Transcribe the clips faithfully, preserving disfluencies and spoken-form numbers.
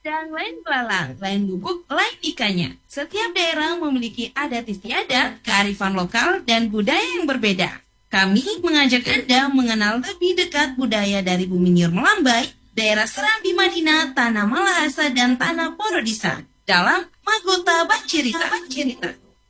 dan lain belalang, lain bubuk, lain ikannya. Setiap daerah memiliki adat istiadat, kearifan lokal, dan budaya yang berbeda. Kami mengajak Anda mengenal lebih dekat budaya dari Bumi Nyur Melambai, daerah Serambi Madinah, Tanah Malahasa, dan Tanah Porodisa dalam Magota Bercerita. Bercerita.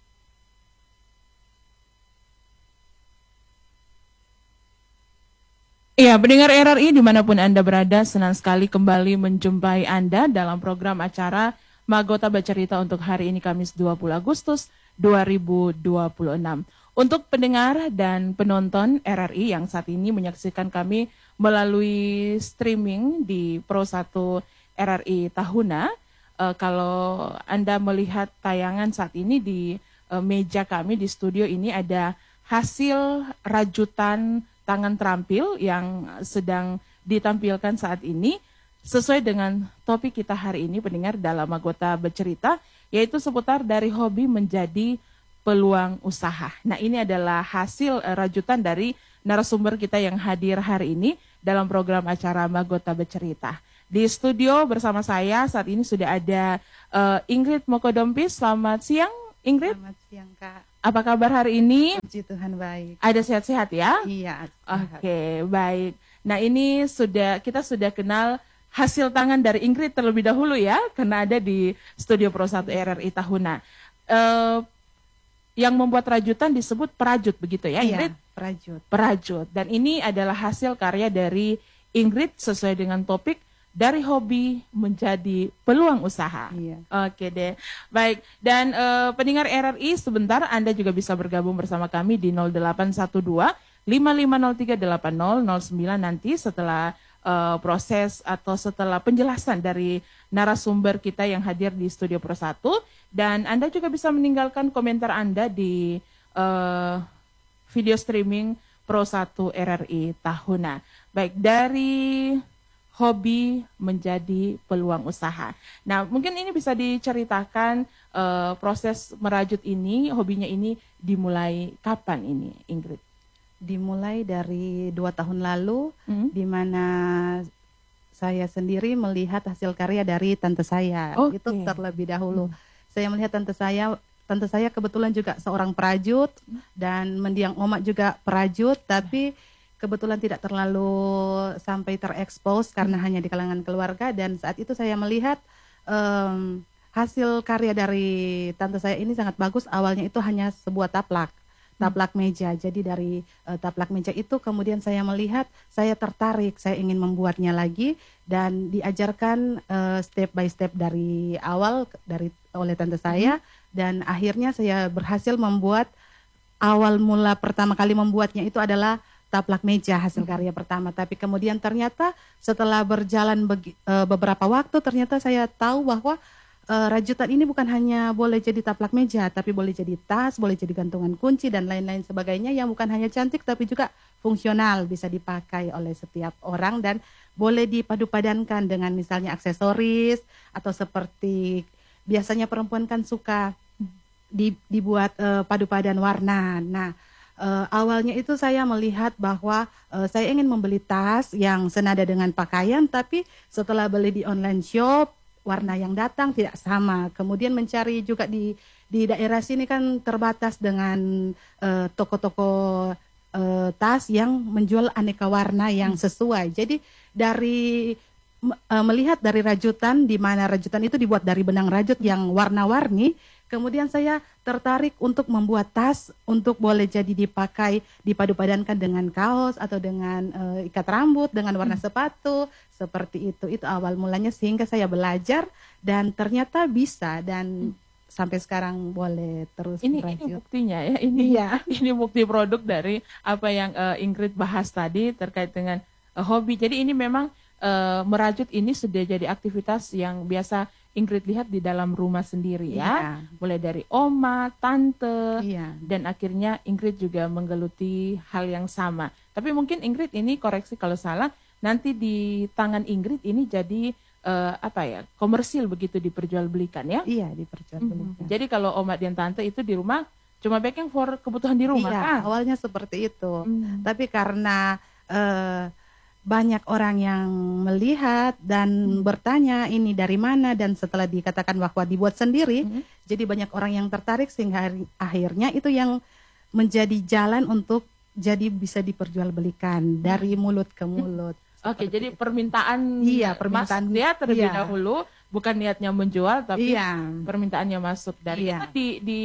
Iya, pendengar R R I dimanapun Anda berada, senang sekali kembali menjumpai Anda dalam program acara Magota Bercerita untuk hari ini Kamis dua puluh Agustus dua ribu dua puluh enam. Untuk pendengar dan penonton R R I yang saat ini menyaksikan kami melalui streaming di Pro satu R R I Tahuna, eh, kalau Anda melihat tayangan saat ini di eh, meja kami di studio ini ada hasil rajutan tangan terampil yang sedang ditampilkan saat ini sesuai dengan topik kita hari ini pendengar dalam Magota Bercerita, yaitu seputar dari hobi menjadi peluang usaha. Nah, ini adalah hasil rajutan dari narasumber kita yang hadir hari ini dalam program acara Magota Bercerita. Di studio bersama saya saat ini sudah ada uh, Ingrid Mokodompis. Selamat siang Ingrid. Selamat siang Kak. Apa kabar hari ini? Puji Tuhan baik. Ada sehat-sehat ya? Iya. Oke, okay, baik. Nah, ini sudah kita sudah kenal hasil tangan dari Ingrid terlebih dahulu ya, karena ada di studio Pro satu R R I Tahuna. Uh, yang membuat rajutan disebut perajut begitu ya, Ingrid? Iya, perajut. Perajut. Dan ini adalah hasil karya dari Ingrid sesuai dengan topik dari hobi menjadi peluang usaha. Iya. Oke deh. Baik. Dan uh, pendengar R R I sebentar Anda juga bisa bergabung bersama kami di nol delapan satu dua lima lima nol tiga delapan nol nol sembilan nanti setelah uh, proses atau setelah penjelasan dari narasumber kita yang hadir di Studio Pro satu, dan Anda juga bisa meninggalkan komentar Anda di uh, video streaming Pro satu R R I Tahuna. Baik, dari hobi menjadi peluang usaha. Nah, mungkin ini bisa diceritakan uh, proses merajut ini, hobinya ini dimulai kapan ini, Ingrid? Dimulai dari dua tahun lalu, hmm? di mana saya sendiri melihat hasil karya dari tante saya. Okay. Itu terlebih dahulu. Hmm. Saya melihat tante saya, tante saya kebetulan juga seorang perajut, dan mendiang omak juga perajut, tapi kebetulan tidak terlalu sampai terekspos karena hanya di kalangan keluarga. Dan saat itu saya melihat um, hasil karya dari tante saya ini sangat bagus. Awalnya itu hanya sebuah taplak, taplak meja. Jadi dari uh, taplak meja itu kemudian saya melihat, saya tertarik, saya ingin membuatnya lagi, dan diajarkan uh, step by step dari awal dari oleh tante saya. Dan akhirnya saya berhasil membuat, awal mula pertama kali membuatnya itu adalah taplak meja hasil karya pertama. Tapi kemudian ternyata setelah berjalan begi, e, beberapa waktu, ternyata saya tahu bahwa e, rajutan ini bukan hanya boleh jadi taplak meja, tapi boleh jadi tas, boleh jadi gantungan kunci dan lain-lain sebagainya, yang bukan hanya cantik tapi juga fungsional, bisa dipakai oleh setiap orang dan boleh dipadu-padankan dengan misalnya aksesoris, atau seperti biasanya perempuan kan suka di, dibuat e, padu-padan warna. Nah, Uh, awalnya itu saya melihat bahwa uh, saya ingin membeli tas yang senada dengan pakaian, tapi setelah beli di online shop, warna yang datang tidak sama. Kemudian mencari juga di di daerah sini kan terbatas dengan uh, toko-toko uh, tas yang menjual aneka warna yang sesuai. Jadi dari uh, melihat dari rajutan, di mana rajutan itu dibuat dari benang rajut yang warna-warni, kemudian saya tertarik untuk membuat tas untuk boleh jadi dipakai, dipadu-padankan dengan kaos atau dengan uh, ikat rambut, dengan warna sepatu, seperti itu. Itu awal mulanya, sehingga saya belajar dan ternyata bisa, dan hmm. sampai sekarang boleh terus ini, merajut. Ini buktinya ya, ini ya. Ini bukti produk dari apa yang uh, Ingrid bahas tadi terkait dengan uh, hobi. Jadi ini memang uh, merajut ini sudah jadi aktivitas yang biasa Ingrid lihat di dalam rumah sendiri ya, iya. Mulai dari oma, tante, iya. Dan akhirnya Ingrid juga menggeluti hal yang sama. Tapi mungkin Ingrid ini, koreksi kalau salah, nanti di tangan Ingrid ini jadi uh, apa ya, komersil begitu, diperjualbelikan ya? Iya, diperjualbelikan. Mm-hmm. Jadi kalau oma dan tante itu di rumah cuma baking for kebutuhan di rumah. Iya, kan? Awalnya seperti itu. Mm-hmm. Tapi karena uh, banyak orang yang melihat dan hmm. bertanya ini dari mana, dan setelah dikatakan bahwa dibuat sendiri, hmm. jadi banyak orang yang tertarik sehingga akhirnya itu yang menjadi jalan untuk jadi bisa diperjualbelikan dari mulut ke mulut. Oke, jadi itu. permintaan iya, permintaan dia terlebih iya. dahulu, bukan niatnya menjual, tapi iya. permintaannya masuk dari iya. itu di, di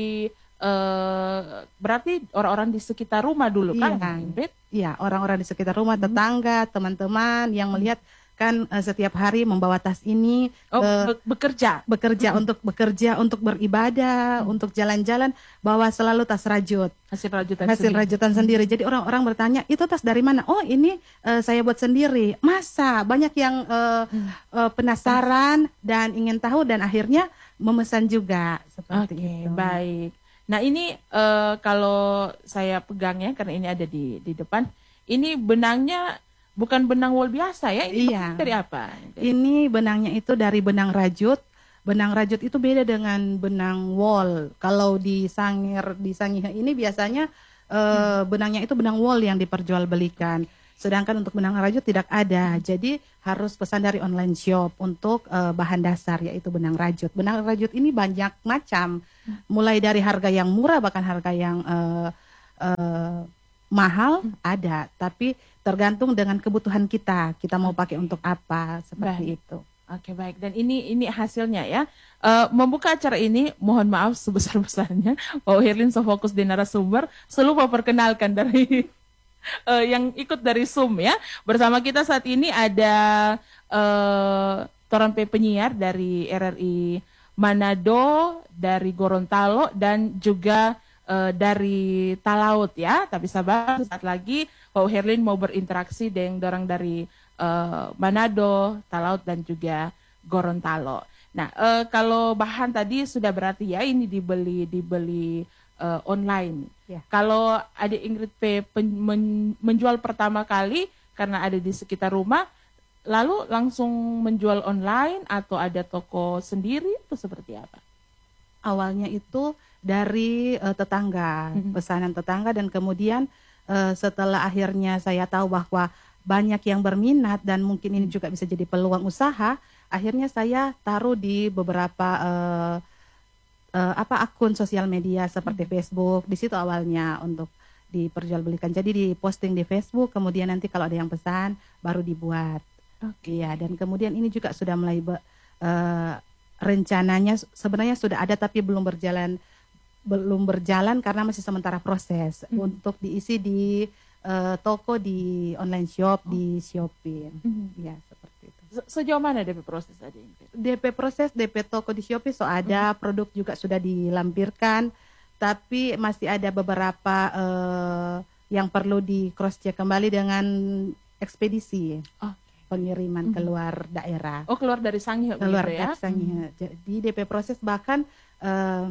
uh, berarti orang-orang di sekitar rumah dulu iya. kan, Ingrid? Iya, orang-orang di sekitar rumah, tetangga, hmm. teman-teman yang melihat kan uh, setiap hari membawa tas ini oh, uh, be- bekerja, bekerja hmm. untuk bekerja, untuk beribadah, hmm. untuk jalan-jalan, bawa selalu tas rajut. Hasil rajutan hasil sendiri. rajutan sendiri. Jadi orang-orang bertanya, itu tas dari mana? Oh, ini uh, saya buat sendiri. Masa? Banyak yang uh, hmm. uh, penasaran dan ingin tahu dan akhirnya memesan juga seperti okay, itu. Baik. Nah ini uh, kalau saya pegang ya, karena ini ada di di depan. Ini benangnya bukan benang wol biasa ya? Ini iya. dari apa? Ini benangnya itu dari benang rajut. Benang rajut itu beda dengan benang wol. Kalau di Sangir, di Sangihe ini biasanya uh, hmm. benangnya itu benang wol yang diperjualbelikan. Sedangkan untuk benang rajut tidak ada. Jadi harus pesan dari online shop untuk uh, bahan dasar yaitu benang rajut. Benang rajut ini banyak macam. Mulai dari harga yang murah bahkan harga yang uh, uh, mahal ada. Tapi tergantung dengan kebutuhan kita. Kita mau pakai untuk apa seperti baik. itu. Oke baik, dan ini ini hasilnya ya. Uh, membuka acara ini, mohon maaf sebesar-besarnya, Pak Herlin sefokus di narasumber, selalu memperkenalkan dari uh, yang ikut dari Zoom ya. Bersama kita saat ini ada uh, Torampe penyiar dari R R I Manado, dari Gorontalo, dan juga uh, dari Talaut ya. Tapi sabar, saat lagi Pak Herlin mau berinteraksi dengan orang dari Uh, Manado, Talaut, dan juga Gorontalo. Nah, uh, kalau bahan tadi sudah berarti ya ini dibeli dibeli uh, online. Yeah. Kalau Adik Ingrid P pen, men, menjual pertama kali karena ada di sekitar rumah, lalu langsung menjual online atau ada toko sendiri itu seperti apa? Awalnya itu dari uh, tetangga, mm-hmm. pesanan tetangga, dan kemudian uh, setelah akhirnya saya tahu bahwa banyak yang berminat dan mungkin ini juga bisa jadi peluang usaha, akhirnya saya taruh di beberapa uh, uh, apa akun sosial media seperti hmm. Facebook. Di situ awalnya untuk diperjualbelikan. Jadi diposting di Facebook, kemudian nanti kalau ada yang pesan baru dibuat. Oke, okay. Ya, dan kemudian ini juga sudah mulai be, uh, rencananya sebenarnya sudah ada tapi belum berjalan belum berjalan karena masih sementara proses hmm. untuk diisi di Uh, toko di online shop, oh. di Shopee, mm-hmm. ya seperti itu. Sejauh mana D P proses tadi? D P proses, D P toko di Shopee so ada, mm-hmm. produk juga sudah dilampirkan, tapi masih ada beberapa uh, yang perlu di cross check kembali dengan ekspedisi, oh. pengiriman mm-hmm. keluar daerah. Oh, keluar dari Sangihe keluar gitu ya? dari Sangihe. Mm-hmm. Jadi D P proses bahkan uh,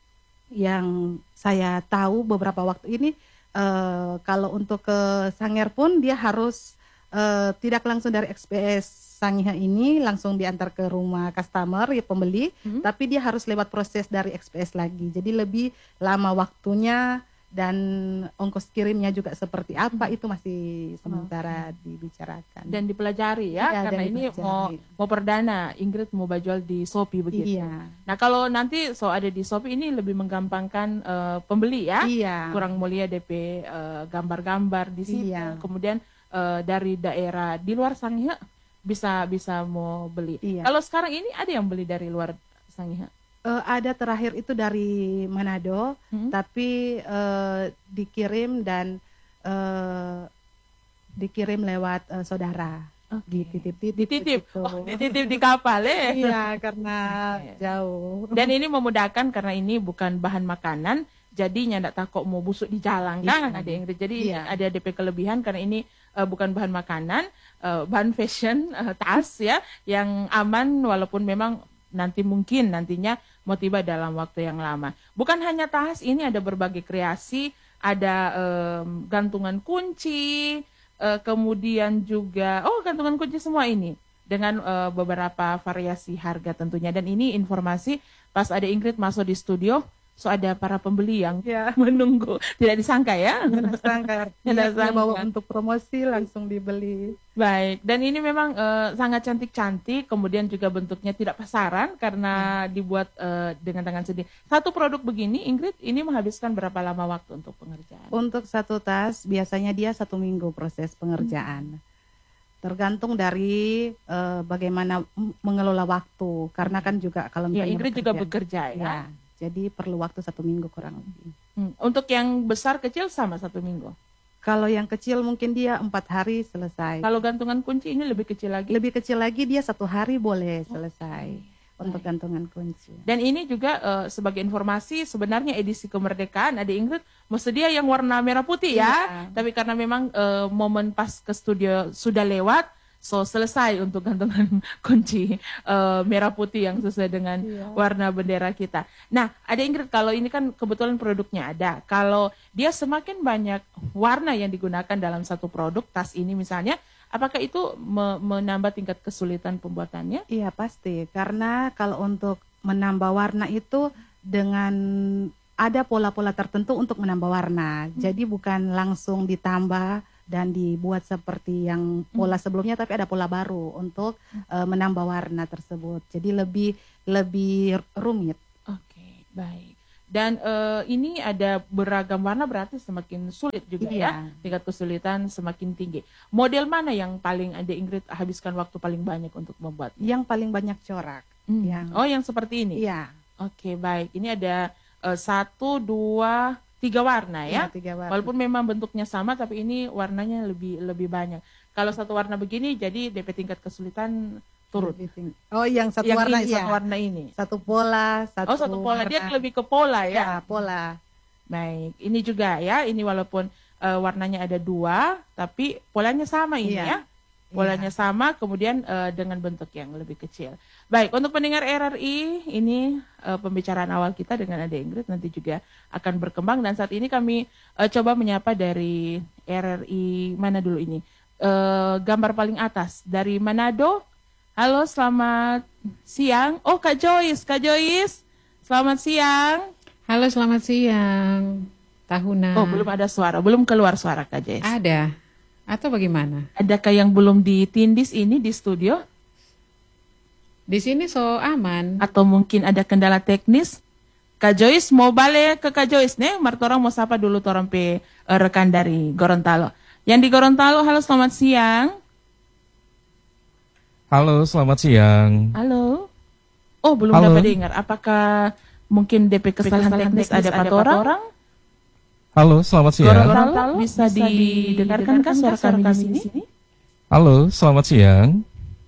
yang saya tahu beberapa waktu ini. Uh, kalau untuk ke Sangir pun dia harus uh, tidak langsung dari X P S Sangihe ini langsung diantar ke rumah customer ya pembeli, hmm. tapi dia harus lewat proses dari X P S lagi. Jadi lebih lama waktunya dan ongkos kirimnya juga seperti apa hmm. itu masih sementara hmm. dibicarakan dan dipelajari ya, ya karena ini mau mau perdana Ingrid mau jual di Shopee begitu. Iya. Nah kalau nanti so ada di Shopee ini lebih menggampangkan uh, pembeli ya. Iya. Kurang mulia D P uh, gambar-gambar di situ. Iya. Kemudian uh, dari daerah di luar Sangihe bisa bisa mau beli. Iya. Kalau sekarang ini ada yang beli dari luar Sangihe? Uh, ada terakhir itu dari Manado, hmm. tapi uh, dikirim dan uh, dikirim lewat uh, saudara, okay. dititip-titip. Dititip, oh, dititip di kapal ya? Iya, karena jauh. Dan ini memudahkan karena ini bukan bahan makanan, jadi nyandak takut mau busuk di jalan kan? Ada yang jadi iya. ada D P kelebihan karena ini uh, bukan bahan makanan, uh, bahan fashion, uh, tas ya, yang aman walaupun memang nanti mungkin nantinya mau tiba dalam waktu yang lama. Bukan hanya tas, ini ada berbagai kreasi, ada um, gantungan kunci, uh, kemudian juga, oh gantungan kunci semua ini, dengan uh, beberapa variasi harga tentunya. Dan ini informasi pas ada Ingrid masuk di studio, So ada para pembeli yang ya. menunggu. Tidak disangka ya? Tidak disangka. Tidak disangka. Bawa untuk promosi langsung dibeli. Baik, dan ini memang uh, sangat cantik-cantik, kemudian juga bentuknya tidak pasaran karena hmm. dibuat uh, dengan tangan sendiri. Satu produk begini, Ingrid, ini menghabiskan berapa lama waktu untuk pengerjaan? Untuk satu tas, biasanya dia satu minggu proses pengerjaan. Hmm. Tergantung dari uh, bagaimana mengelola waktu, karena kan juga kalau misalnya ya, Ingrid bekerja, juga bekerja ya. ya. Jadi perlu waktu satu minggu kurang lebih. Hmm. Untuk yang besar kecil sama satu minggu? Kalau yang kecil mungkin dia empat hari selesai. Kalau gantungan kunci ini lebih kecil lagi? Lebih kecil lagi, dia satu hari boleh selesai oh, untuk baik. Gantungan kunci. Dan ini juga uh, sebagai informasi, sebenarnya edisi kemerdekaan ada Ingrid, mesti dia yang warna merah putih ya. Iya. Tapi karena memang uh, momen pas ke studio sudah lewat, so selesai untuk gantungan kunci uh, merah putih yang sesuai dengan iya. warna bendera kita. Nah, ada Ingrid, kalau ini kan kebetulan produknya ada. Kalau dia semakin banyak warna yang digunakan dalam satu produk, tas ini misalnya, apakah itu me- menambah tingkat kesulitan pembuatannya? Iya pasti, karena kalau untuk menambah warna itu dengan ada pola-pola tertentu untuk menambah warna. Hmm. Jadi bukan langsung ditambah dan dibuat seperti yang pola sebelumnya, tapi ada pola baru untuk uh, menambah warna tersebut. Jadi lebih lebih rumit. Oke, baik. Dan uh, ini ada beragam warna, berarti semakin sulit juga iya. ya. Tingkat kesulitan semakin tinggi. Model mana yang paling ada Ingrid habiskan waktu paling banyak untuk membuat? Yang paling banyak corak. Hmm. Yang... Oh, yang seperti ini? Iya. Oke, baik. Ini ada uh, satu, dua, tiga warna ya. ya tiga warna. Walaupun memang bentuknya sama, tapi ini warnanya lebih lebih banyak. Kalau satu warna begini, jadi D P tingkat kesulitan turun. Oh, yang satu yang warna ini, iya. Satu warna ini. Satu pola, satu. Oh, satu pola. Warna. Dia lebih ke pola ya. Ya, pola. Baik. Ini juga ya. Ini walaupun uh, warnanya ada dua, tapi polanya sama ini iya. ya. Polanya iya. sama, kemudian uh, dengan bentuk yang lebih kecil. Baik, untuk pendengar R R I, ini uh, pembicaraan awal kita dengan Ade Ingrid nanti juga akan berkembang. Dan saat ini kami uh, coba menyapa dari R R I, mana dulu ini? Uh, gambar paling atas, dari Manado. Halo, selamat siang. Oh, Kak Joyce, Kak Joyce, selamat siang. Halo, selamat siang. Tahuna. Oh, belum ada suara, belum keluar suara Kak Joyce. Ada. Atau bagaimana? Adakah yang belum ditindis ini di studio? Di sini so aman. Atau mungkin ada kendala teknis? Kak Joyce mau balik ke Kak Joyce nih. Martorang mau sapa dulu torang pe uh, rekan dari Gorontalo. Yang di Gorontalo, halo selamat siang. Halo selamat siang. Halo. Oh belum halo. Dapat dengar. Apakah mungkin D P kesalahan teknis, teknis ada empat orang? Halo, selamat siang. Gorontalo, bisa, bisa didengarkan kan suara kami di sini? Halo, selamat siang.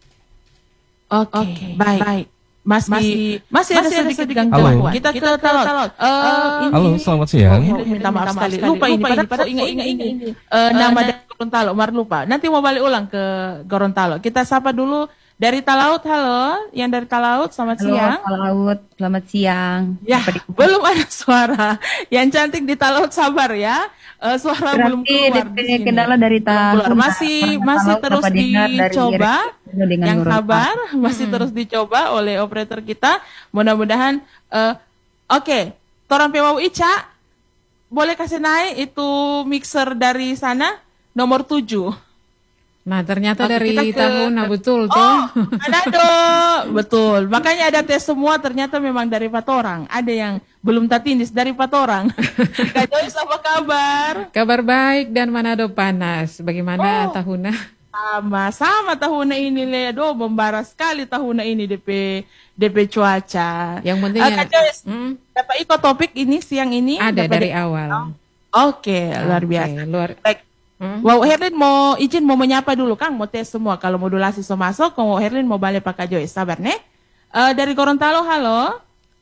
Oke, okay, okay, baik. baik. Masih, masih, masih ada masih sedikit gangguan. Kita, kita ke Talot. Uh, Halo, selamat siang. Oh, minta maaf sekali. Lupa, lupa ini, padahal ingat ingat ini. Uh, nama dari Gorontalo, Mar lupa. Nanti mau balik ulang ke Gorontalo. Kita sapa dulu dari Talaut. Halo, yang dari Talaut, selamat Halo, siang. Talaut, selamat siang. Ya, belum ada suara. Yang cantik di Talaut sabar ya. Uh, suara Berarti belum keluar di sini. Kendala dari Talaut. Masih masih terus dicoba. Yang sabar masih hmm. terus dicoba oleh operator kita. Mudah-mudahan uh, oke. Okay. Torang pewau Ica, boleh kasih naik itu mixer dari sana nomor tujuh. Nah ternyata okay, dari ke... tahun nah betul tuh. Oh, ada dong, betul. Makanya ada tes semua ternyata memang dari empat orang. Ada yang belum tatindis dari empat orang. Kak Joyce apa kabar? Kabar baik dan Manado panas. Bagaimana oh, tahunnya? Sama, sama tahunnya ini le. Aduh, membara sekali tahunnya ini D P D P cuaca. Yang penting uh, Kak Joyce, hmm? dapat ikut topik ini siang ini? Ada dari di... awal. Oke, okay, luar biasa. Okay, luar. Baik. Hmm? Wow, Herlin mau izin mau menyapa dulu Kang, mau tes semua. Kalau modulasi so masuk, kalau Herlin mau balik Pak Joyce, sabar nih. Uh, dari Gorontalo, halo.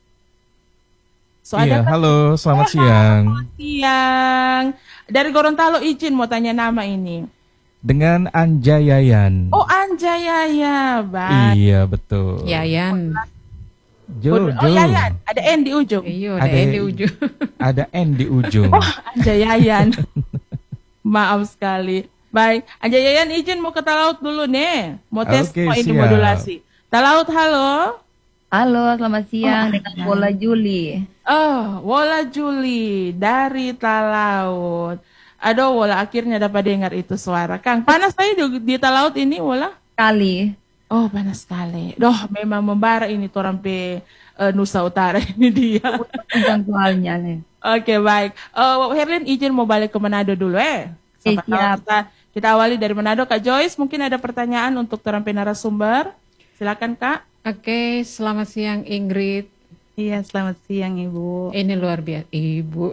So, iya, ada halo, selamat oh, siang. Selamat siang. Dari Gorontalo izin mau tanya nama ini. Dengan Anja Yayan. Oh, Anja Yayan, baik. Iya, betul. Yayan. Jo, oh, Jo. Yayan, ada N di ujung. Iya, ada, ada N di ujung. Ada N di ujung. Oh, Anja Yayan. Maaf sekali. Baik, Anja Yayan izin mau ke Talaut dulu nih. Mau tes okay, mau ini modulasi. Talaut, halo. Halo, selamat siang Oh, dengan ada. Wola Juli. Oh, Wola Juli dari Talaut. Aduh, Wola akhirnya dapat dengar itu suara. Kang, panas tadi di, di Talaut ini, Wola? Kali. Oh, panas sekali. Doh, memang membara ini torampe uh, Nusa Utara ini dia. Tentang soalnya nih. Oke, baik. Uh, Herlin izin mau balik ke Manado dulu eh. Oke, Siapa tahu siap. kita, kita awali dari Manado. Kak Joyce, mungkin ada pertanyaan untuk torampe narasumber. Silakan, Kak. Oke, selamat siang Ingrid. Iya, selamat siang Ibu. Ini luar biasa, Ibu.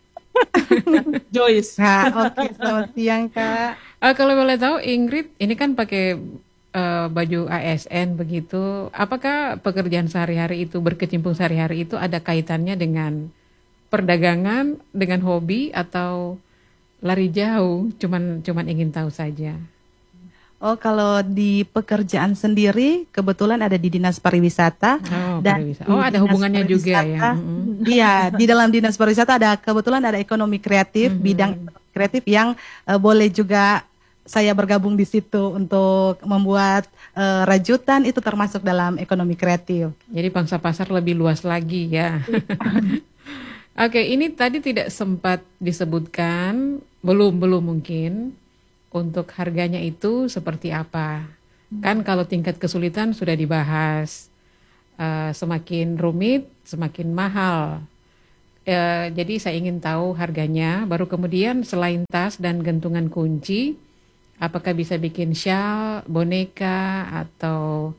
Joyce. Kak, oke, selamat siang Kak. Ah, kalau boleh tahu Ingrid, ini kan pakai eh, baju A S N begitu. Apakah pekerjaan sehari-hari itu, berkecimpung sehari-hari itu ada kaitannya dengan perdagangan, dengan hobi atau lari jauh? Cuman cuman ingin tahu saja. Oh, kalau di pekerjaan sendiri kebetulan ada di Dinas Pariwisata. Oh, dan pariwisata. di Oh, ada Dinas hubungannya juga ya. Pariwisata, Mm-mm. Iya, di dalam Dinas Pariwisata ada kebetulan ada ekonomi kreatif, Mhm. bidang ekonomi kreatif yang eh, boleh juga saya bergabung di situ untuk membuat eh, rajutan, itu termasuk dalam ekonomi kreatif. Jadi pangsa pasar lebih luas lagi ya. Oke, ini tadi tidak sempat disebutkan, belum belum mungkin untuk harganya itu seperti apa. Kan kalau tingkat kesulitan sudah dibahas, Eh, semakin rumit semakin mahal. Eh, jadi saya ingin tahu harganya, baru kemudian selain tas dan gantungan kunci, apakah bisa bikin shawl, boneka atau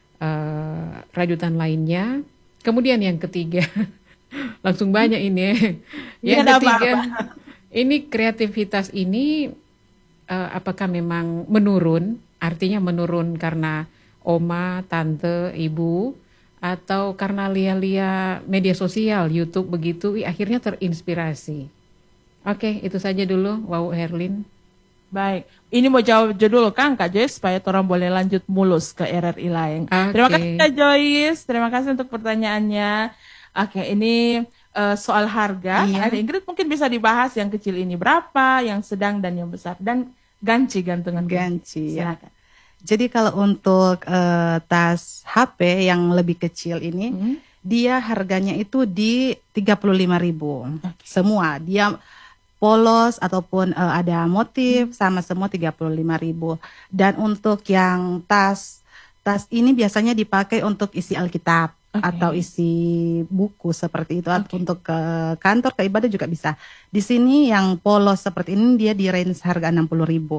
eh, rajutan lainnya. Kemudian yang ketiga, langsung banyak ini. Yang Tidak ketiga, apa-apa. ini kreativitas ini eh, apakah memang menurun? Artinya menurun karena oma, tante, ibu, atau karena lia-lia media sosial, YouTube begitu, ih, akhirnya terinspirasi. Oke, itu saja dulu, Wow Herlin. Baik, ini mau jawab dulu Kang, Kak Joyce, supaya orang boleh lanjut mulus ke R R I lain. Oke. Terima kasih Kak Joyce, terima kasih untuk pertanyaannya. Oke, ini eh, soal harga. Iya. Ada Ingrid mungkin bisa dibahas yang kecil ini berapa, yang sedang dan yang besar, dan ganci gantungan kunci. Ganci ya. Silakan. Jadi kalau untuk eh, tas H P yang lebih kecil ini, Hmm. dia harganya itu di tiga puluh lima ribu. Semua, dia polos ataupun eh, ada motif, sama semua tiga puluh lima ribu. Dan untuk yang tas, tas ini biasanya dipakai untuk isi Alkitab. Oke. Atau isi buku seperti itu. Oke. Untuk ke kantor, ke ibadah juga bisa. Di sini yang polos seperti ini dia di range harga enam puluh ribu.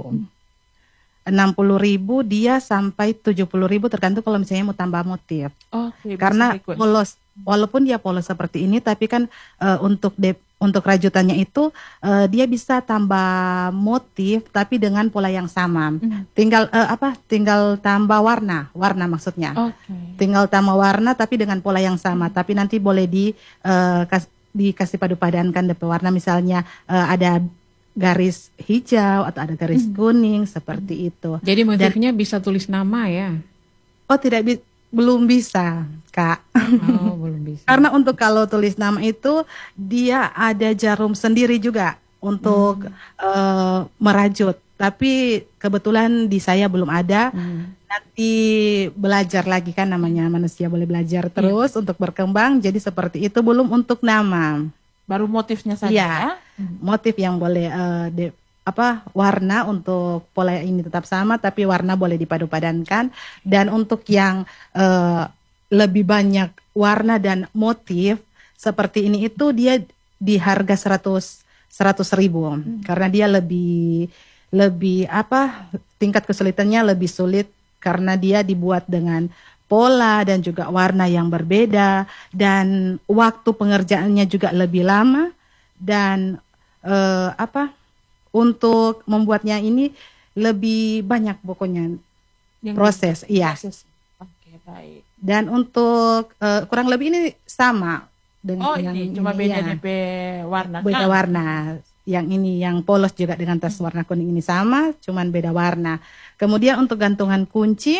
enam puluh ribu dia sampai tujuh puluh ribu tergantung kalau misalnya mau tambah motif. Oke, bisa Karena ikut. polos, walaupun dia polos seperti ini, tapi kan eh, untuk de, untuk rajutannya itu eh, dia bisa tambah motif, tapi dengan pola yang sama. Hmm. Tinggal eh, apa? Tinggal tambah warna, warna maksudnya. Oke. Tinggal tambah warna, tapi dengan pola yang sama. Tapi nanti boleh di eh, kas, dikasih padu padankan D P warna, misalnya eh, ada garis hijau atau ada garis kuning seperti itu. Jadi motifnya bisa tulis nama ya? Oh, tidak bi- belum bisa, Kak. Oh, belum bisa. Karena untuk kalau tulis nama itu dia ada jarum sendiri juga untuk eh, merajut. Tapi kebetulan di saya belum ada. Hmm. Nanti belajar lagi, kan namanya manusia boleh belajar terus untuk berkembang. Jadi seperti itu, belum untuk nama. Baru motifnya saja Iya. ya. Motif yang boleh eh, de- apa warna untuk pola ini tetap sama, tapi warna boleh dipadu-padankan. Dan untuk yang eh, lebih banyak warna dan motif seperti ini itu dia di harga seratus ribu. Karena dia lebih lebih apa tingkat kesulitannya lebih sulit karena dia dibuat dengan pola dan juga warna yang berbeda, dan waktu pengerjaannya juga lebih lama, dan eh, apa untuk membuatnya ini lebih banyak pokoknya Yang proses, iya. proses. Oke, baik. Dan untuk eh, kurang lebih ini sama dengan Oh, yang ini cuma ini, beda ya. D P warna. Beda Kang. warna. Yang ini yang polos juga dengan tas warna kuning ini sama, cuman beda warna. Kemudian untuk gantungan kunci,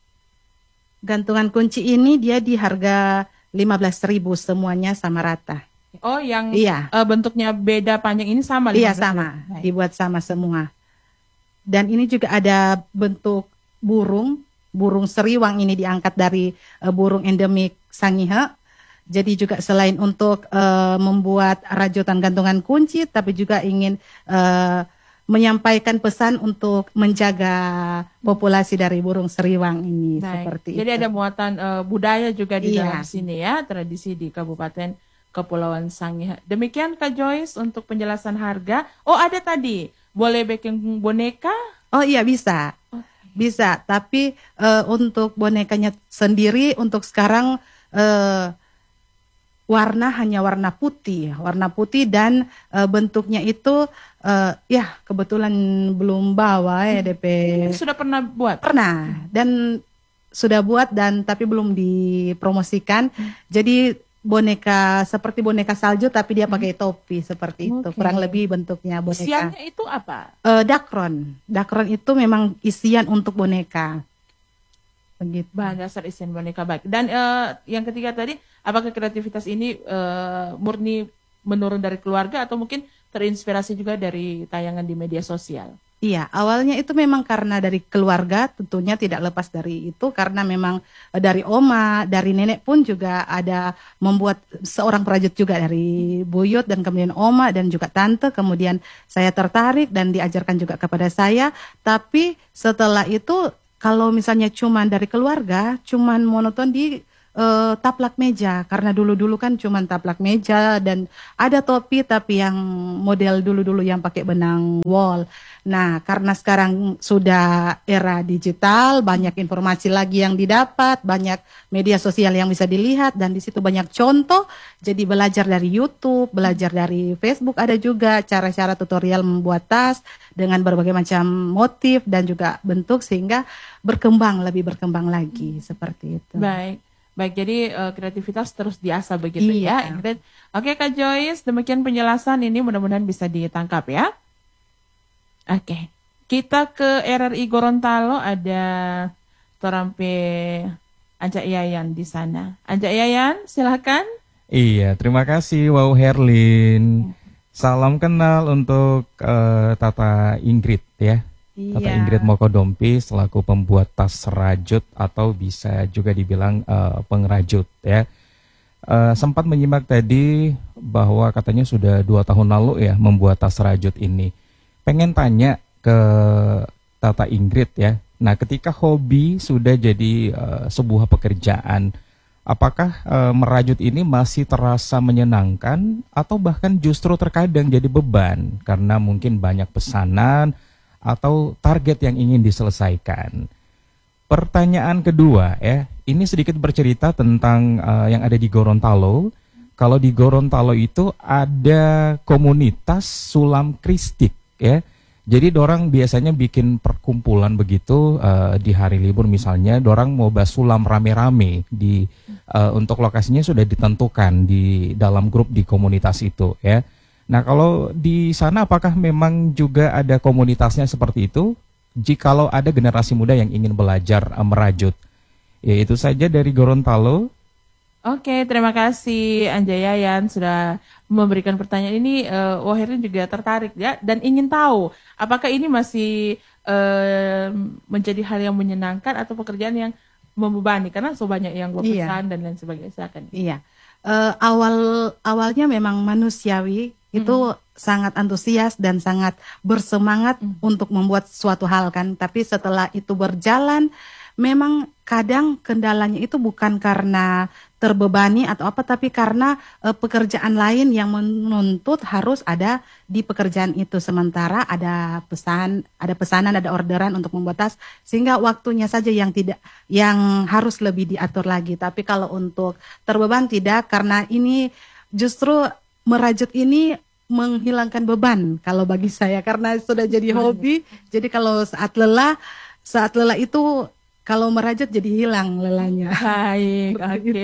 gantungan kunci ini dia di harga lima belas ribu, semuanya sama rata. Oh, yang Iya, eh, bentuknya beda panjang ini sama. iya lima belas sama, ribu. Baik. dibuat sama semua. Dan ini juga ada bentuk burung burung seriwang ini diangkat dari uh, burung endemik Sangihe. Jadi juga selain untuk uh, membuat rajutan gantungan kunci, tapi juga ingin uh, menyampaikan pesan untuk menjaga populasi dari burung seriwang ini. Baik. Seperti Jadi itu. ada muatan uh, budaya juga di Iya. dalam sini ya, tradisi di Kabupaten Kepulauan Sangihe. Demikian Kak Joyce untuk penjelasan harga. Oh ada tadi, boleh backing boneka? Oh iya bisa, bisa. Tapi uh, untuk bonekanya sendiri untuk sekarang uh, warna hanya warna putih, warna putih dan uh, bentuknya itu uh, ya kebetulan belum bawa ya D P. Sudah pernah buat? Pernah dan sudah buat dan tapi belum dipromosikan. Jadi boneka seperti boneka salju tapi dia pakai topi seperti itu. Oke. Kurang lebih bentuknya boneka. Isiannya itu apa? Uh, dakron, dakron itu memang isian untuk boneka. Begitu. Bahan dasar isian boneka baik. Dan eh, yang ketiga tadi, apakah kreativitas ini eh, murni menurun dari keluarga atau mungkin terinspirasi juga dari tayangan di media sosial? Iya, awalnya itu memang karena dari keluarga, tentunya tidak lepas dari itu karena memang eh, dari oma, dari nenek pun juga ada membuat seorang perajut juga dari buyut dan kemudian oma dan juga tante, kemudian saya tertarik dan diajarkan juga kepada saya, tapi setelah itu kalau misalnya cuman dari keluarga, cuman monoton di uh, taplak meja. Karena dulu-dulu kan cuman taplak meja dan ada topi tapi yang model dulu-dulu yang pakai benang wol. Nah, karena sekarang sudah era digital, banyak informasi lagi yang didapat, banyak media sosial yang bisa dilihat dan di situ banyak contoh. Jadi belajar dari YouTube, belajar dari Facebook, ada juga cara-cara tutorial membuat tas dengan berbagai macam motif dan juga bentuk sehingga berkembang, lebih berkembang lagi seperti itu. Baik. Baik, jadi uh, kreativitas terus diasah begitu Iya. ya, Ingrid. Oke Kak Joyce, demikian penjelasan ini mudah-mudahan bisa ditangkap ya. Oke, kita ke R R I Gorontalo, ada Torampe Ajak Yayan di sana. Ajak Yayan, silakan. Iya, terima kasih Wow Herlin. Salam kenal untuk uh, Tata Ingrid ya. Tata Iya. Ingrid Mokodompi selaku pembuat tas rajut atau bisa juga dibilang uh, pengrajut ya. Uh, sempat menyimak tadi bahwa katanya sudah dua tahun lalu ya membuat tas rajut ini. Pengen tanya ke Tata Ingrid ya. Nah, ketika hobi sudah jadi uh, sebuah pekerjaan, apakah uh, merajut ini masih terasa menyenangkan atau bahkan justru terkadang jadi beban karena mungkin banyak pesanan atau target yang ingin diselesaikan? Pertanyaan kedua ya, ini sedikit bercerita tentang uh, yang ada di Gorontalo. Kalau di Gorontalo itu ada komunitas sulam kristik ya. Jadi dorang biasanya bikin perkumpulan begitu uh, di hari libur misalnya, dorang mau basulam rame-rame di uh, untuk lokasinya sudah ditentukan di dalam grup di komunitas itu ya. Nah, kalau di sana apakah memang juga ada komunitasnya seperti itu? Jikalau ada generasi muda yang ingin belajar uh, merajut. Ya, itu saja dari Gorontalo. Oke, terima kasih Anja Yayan sudah memberikan pertanyaan ini. Uh, Wahirin juga tertarik ya dan ingin tahu apakah ini masih uh, menjadi hal yang menyenangkan atau pekerjaan yang membebani karena so banyak yang berpesan Iya. dan lain sebagainya. Silakan. Iya. Uh, awal awalnya memang manusiawi itu sangat antusias dan sangat bersemangat Mm. untuk membuat suatu hal kan. Tapi setelah itu berjalan, memang kadang kendalanya itu bukan karena terbebani atau apa, tapi karena e, pekerjaan lain yang menuntut harus ada di pekerjaan itu. Sementara ada pesan, ada pesanan, ada orderan untuk membuat tas, sehingga waktunya saja yang tidak, yang harus lebih diatur lagi. Tapi kalau untuk terbeban tidak, karena ini justru merajut ini menghilangkan beban kalau bagi saya karena sudah jadi hobi. Jadi kalau saat lelah, saat lelah itu kalau merajut jadi hilang lelahnya. Baik, oke.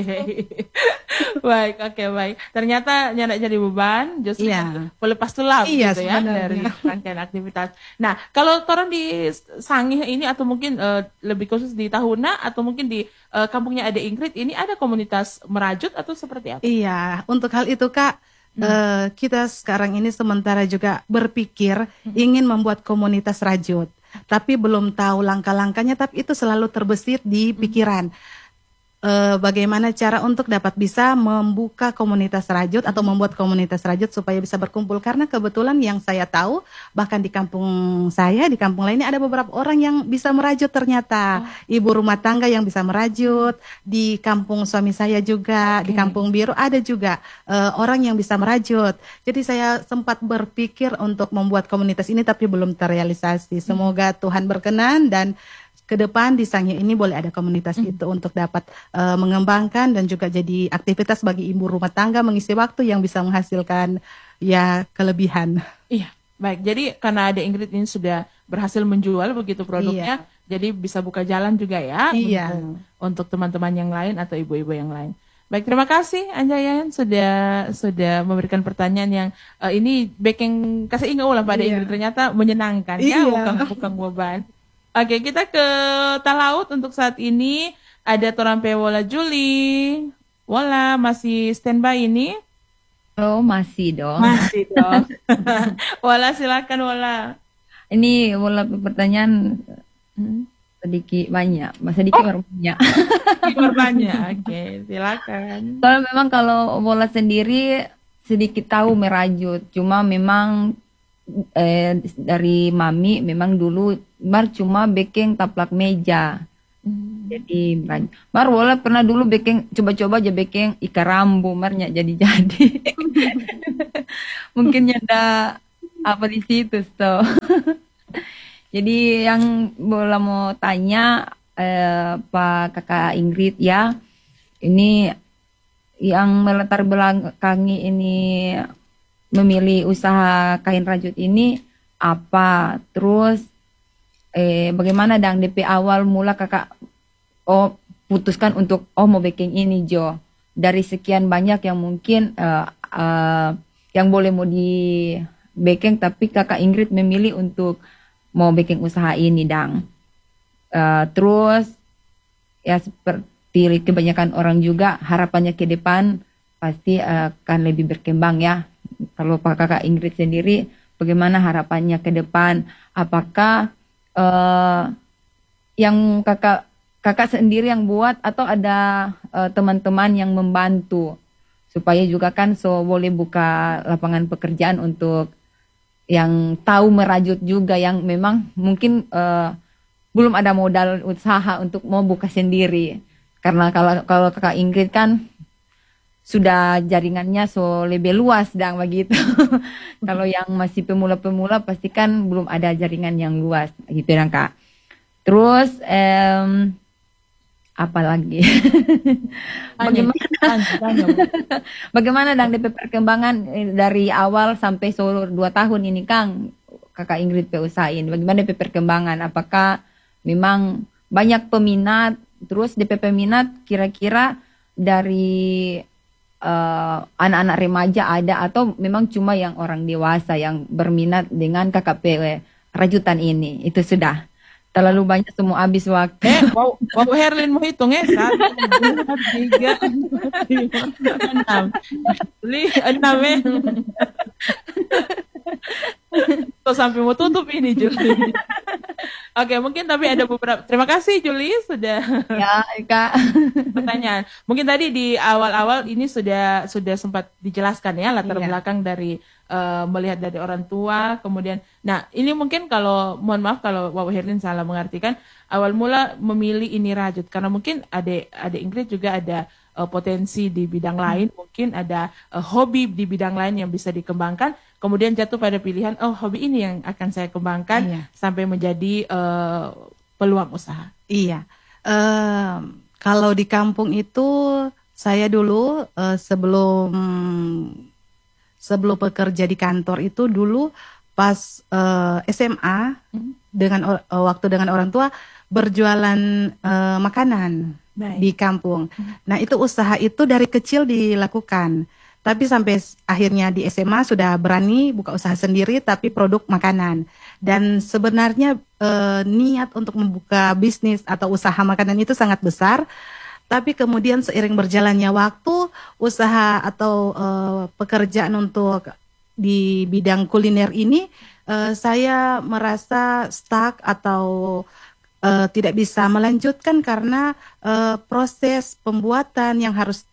Baik, oke, baik. Ternyata nyadak jadi beban, justru Iya. pelepas tulang Iya, gitu ya sebenarnya. dari rangkaian aktivitas. Nah, kalau orang di Sangihe ini atau mungkin eh, lebih khusus di Tahuna atau mungkin di eh, kampungnya ada Ingrid, ini ada komunitas merajut atau seperti apa? Iya, untuk hal itu Kak, eh, kita sekarang ini sementara juga berpikir ingin membuat komunitas rajut. tapi belum tahu langkah-langkahnya, tapi itu selalu terbesit di pikiran. Uh, bagaimana cara untuk dapat bisa membuka komunitas rajut atau membuat komunitas rajut supaya bisa berkumpul, karena kebetulan yang saya tahu bahkan di kampung saya, di kampung lainnya ada beberapa orang yang bisa merajut ternyata. Oh. Ibu rumah tangga yang bisa merajut, di kampung suami saya juga, okay. Di kampung biru ada juga uh, orang yang bisa merajut. Jadi saya sempat berpikir untuk membuat komunitas ini tapi belum terrealisasi. Semoga Tuhan berkenan dan ke depan di Sangya ini boleh ada komunitas mm. itu untuk dapat uh, mengembangkan dan juga jadi aktivitas bagi ibu rumah tangga mengisi waktu yang bisa menghasilkan ya kelebihan. Iya, baik. Jadi karena ada Ingrid ini sudah berhasil menjual begitu produknya, iya. Jadi bisa buka jalan juga ya iya. untuk, untuk teman-teman yang lain atau ibu-ibu yang lain. Baik, terima kasih Anjayan sudah sudah memberikan pertanyaan yang uh, ini baking kasih ingat ulang pada iya. Ingrid, ternyata menyenangkan iya. Ya, bukan bukan beban. Oke, kita ke Talaut untuk saat ini. Ada Torampe Wola Juli. Wola masih standby ini? Oh, masih dong. Masih dong. Wola, silakan Wola. Ini Wola pertanyaan hmm, sedikit banyak. Sedikit oh. banyak. Sedikit banyak. Oke, silakan. Kalau memang kalau Wola sendiri sedikit tahu merajut. Cuma memang Eh, dari mami memang dulu Mar cuma baking taplak meja. Hmm. Jadi Mar Wola pernah dulu baking, coba-coba aja baking ikan rambu Marnya jadi-jadi. Mungkin ada apa di situ so. Jadi yang Wola mau tanya eh, Pak Kakak Ingrid ya, ini yang melatar belakangi ini memilih usaha kain rajut ini apa, terus eh, bagaimana dang D P awal mula kakak oh putuskan untuk oh mau baking ini Jo, dari sekian banyak yang mungkin uh, uh, yang boleh mau di baking tapi kakak Ingrid memilih untuk mau baking usaha ini dang. Uh, terus ya seperti kebanyakan orang juga harapannya ke depan pasti uh, akan lebih berkembang ya. Kalau Pak Kakak Ingrid sendiri, bagaimana harapannya ke depan? Apakah uh, yang kakak kakak sendiri yang buat atau ada uh, teman-teman yang membantu supaya juga kan so boleh buka lapangan pekerjaan untuk yang tahu merajut juga, yang memang mungkin uh, belum ada modal usaha untuk mau buka sendiri. Karena kalau kalau Kakak Ingrid kan sudah jaringannya so lebih luas dan begitu. Kalau yang masih pemula-pemula pasti kan belum ada jaringan yang luas gitu kan Kak. Terus um, apa lagi? Bagaimana bagaimana dang D P perkembangan dari awal sampai so dua tahun ini Kang Kakak Ingrid P usahain. Bagaimana D P perkembangan? Apakah memang banyak peminat? Terus D P peminat kira-kira dari Uh, anak-anak remaja ada atau memang cuma yang orang dewasa yang berminat dengan K K P rajutan ini? Itu sudah terlalu banyak semua habis waktu. Eh, wow, wow Herlin mau hitung ya satu, dua, tiga, lima, enam, enam ya. Tuh sampai mau tutup ini Juli. Oke, mungkin tapi ada beberapa. Terima kasih Juli sudah. Ya, Kak. Pertanyaan. Mungkin tadi di awal-awal ini sudah sudah sempat dijelaskan ya latar iya. belakang dari uh, melihat dari orang tua, kemudian. Nah, ini mungkin kalau mohon maaf kalau Wawa Herlin salah mengartikan awal mula memilih ini rajut karena mungkin ada ada Ingrid juga ada uh, potensi di bidang lain, hmm. mungkin ada uh, hobi di bidang lain yang bisa dikembangkan. Kemudian jatuh pada pilihan, oh hobi ini yang akan saya kembangkan iya. sampai menjadi uh, peluang usaha. Iya, uh, kalau di kampung itu saya dulu uh, sebelum sebelum bekerja di kantor itu dulu pas uh, S M A hmm. dengan uh, waktu dengan orang tua berjualan uh, makanan Baik. di kampung. Hmm. Nah itu usaha itu dari kecil dilakukan. Tapi sampai akhirnya di S M A sudah berani buka usaha sendiri tapi produk makanan. Dan sebenarnya e, niat untuk membuka bisnis atau usaha makanan itu sangat besar. Tapi kemudian seiring berjalannya waktu, usaha atau e, pekerjaan untuk di bidang kuliner ini uh, saya merasa stuck atau uh, tidak bisa melanjutkan karena uh, proses pembuatan yang harus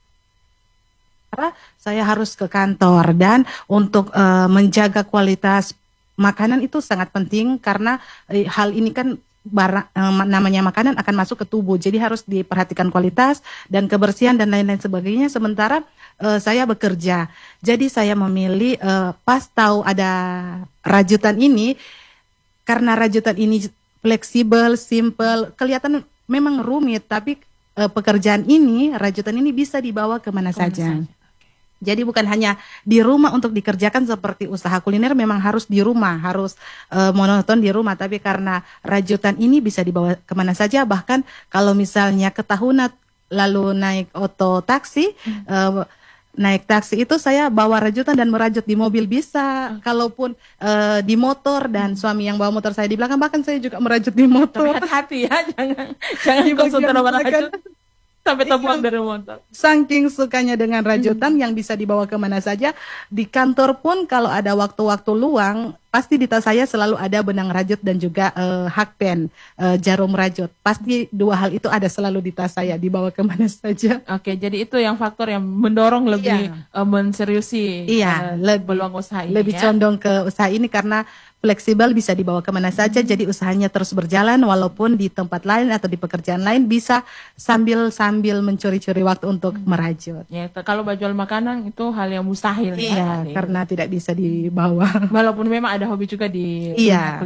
saya harus ke kantor, dan untuk uh, menjaga kualitas makanan itu sangat penting karena uh, hal ini kan barang uh, namanya makanan akan masuk ke tubuh, jadi harus diperhatikan kualitas dan kebersihan dan lain-lain sebagainya. Sementara uh, saya bekerja, jadi saya memilih uh, pas tahu ada rajutan ini, karena rajutan ini fleksibel, simple, kelihatan memang rumit, tapi uh, pekerjaan ini, rajutan ini bisa dibawa kemana, kemana saja. saja. Jadi bukan hanya di rumah untuk dikerjakan seperti usaha kuliner, memang harus di rumah, harus uh, monoton di rumah. Tapi karena rajutan ini bisa dibawa kemana saja, bahkan kalau misalnya ke Tahuna lalu naik oto taksi, hmm. uh, naik taksi itu saya bawa rajutan dan merajut di mobil bisa. Hmm. Kalaupun uh, di motor dan suami yang bawa motor saya di belakang, bahkan saya juga merajut di motor. Tapi hati-hati ya, jangan jangan konsultan merajut sampai terbuang dari motor. Saking sukanya dengan rajutan hmm. yang bisa dibawa kemana saja. Di kantor pun kalau ada waktu-waktu luang, pasti di tas saya selalu ada benang rajut dan juga uh, hakpen, uh, jarum rajut. Pasti dua hal itu ada selalu di tas saya, dibawa kemana saja. Oke, jadi itu yang faktor yang mendorong lebih iya. uh, menseriusi iya, uh, lebih, peluang usaha ini. Lebih ya? condong ke usaha ini karena fleksibel, bisa dibawa kemana saja, hmm. jadi usahanya terus berjalan walaupun di tempat lain atau di pekerjaan lain bisa sambil sambil mencuri-curi waktu untuk hmm. merajut. Ya, kalau jual makanan itu hal yang mustahil. Iya, ya, karena tidak bisa dibawa. Walaupun memang ada hobi juga di iya.